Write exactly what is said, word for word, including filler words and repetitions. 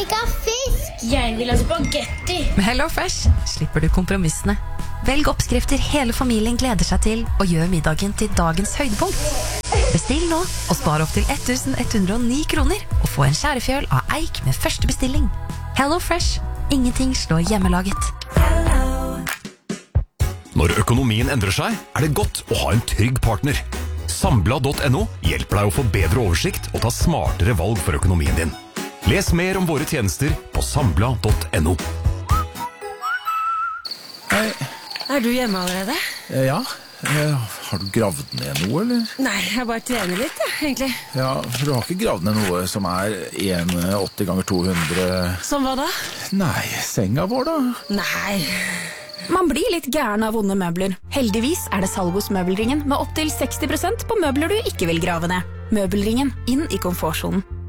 vil ikke ha fisk. Jeg vil ha spagetti. Med HelloFresh slipper du kompromissene. Velg oppskrifter hele familien gleder seg til, og gjør middagen til dagens høydepunkt. Bestill nå, og spar opp til ett tusen ett hundre og ni kroner, og få en skjærefjøl av eik med første bestilling. HelloFresh. Ingenting slår hjemmelaget. Når økonomien endrer seg, er det godt å ha en trygg partner. Sambla punktum no hjelper deg å få bedre oversikt og ta smartere valg for økonomien din. Les mer om våre tjenester på Sambla punktum no. Hei. Er du hjemme allerede? Ja, har du gravd ned noe, eller? Nei, jeg bare trener litt, ja, egentlig. Ja, for du har ikke gravd ned noe som er en komma åtti ganger to hundre... Som hva da? Nei, senga vår da? Nei. Man blir litt gæren av vonde møbler. Heldigvis er det salg hos Møbelringen med opp til seksti prosent på møbler du ikke vil grave ned. Møbelringen, inn i komfortsonen.